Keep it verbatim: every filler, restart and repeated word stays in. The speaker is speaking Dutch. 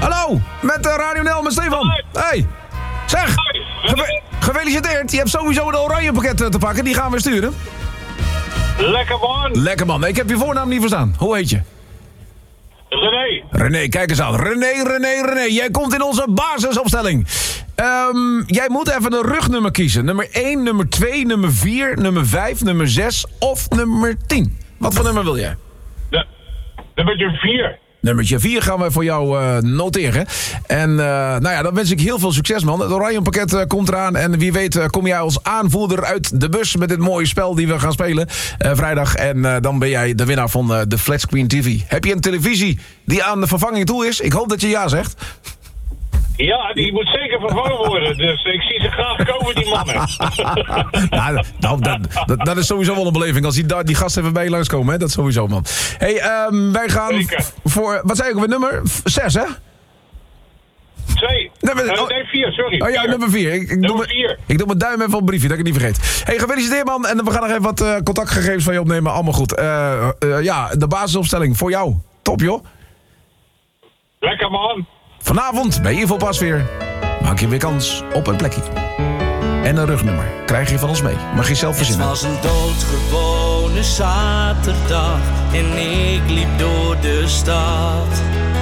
Hallo, met uh, Radio Nel, met Stefan. Hoi. Hey, zeg, geve- gefeliciteerd. Je hebt sowieso de oranje pakket uh, te pakken, die gaan we sturen. Lekker man. Lekker man, ik heb je voornaam niet verstaan. Hoe heet je? René. René, kijk eens aan. René, René, René. Jij komt in onze basisopstelling. Um, jij moet even een rugnummer kiezen. Nummer één, nummer twee, nummer vier, nummer vijf, nummer zes of nummer tien. Wat voor nummer wil jij? De, nummertje vier. Nummertje vier gaan we voor jou uh, noteren. En uh, nou ja, dan wens ik heel veel succes, man. Het Oranje pakket uh, komt eraan. En wie weet uh, kom jij als aanvoerder uit de bus met dit mooie spel die we gaan spelen uh, vrijdag. En uh, dan ben jij de winnaar van uh, de Flatscreen T V. Heb je een televisie die aan de vervanging toe is? Ik hoop dat je ja zegt. Ja, die moet zeker vervangen worden. Dus ik zie ze graag komen, die mannen. Ja, nou, dat, dat, dat is sowieso wel een beleving. Als die, die gasten even bij je langskomen, hè? Dat sowieso, man. Hey, um, wij gaan Zeker. voor... Wat zei ik weer? Nummer zes, hè? Twee. Nummer, Uh, oh, nee, vier, sorry. oh ja, Vier. nummer vier. Ik, ik, doe Nummer mijn- vier. ik doe mijn duim even op een briefje, dat ik het niet vergeet. Hey, gefeliciteerd, man. En we gaan nog even wat uh, contactgegevens van je opnemen. Allemaal goed. Uh, uh, ja, de basisopstelling voor jou. Top, joh. Lekker man. Vanavond bij Infopas weer. Maak je weer kans op een plekje. En een rugnummer krijg je van ons mee. Mag je zelf Het verzinnen. was een doodgewone zaterdag en ik liep door de stad.